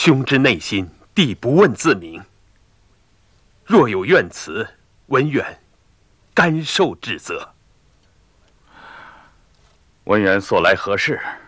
兄之内心，弟不问自明。若有怨词，文远甘受指责。 文远所来何事？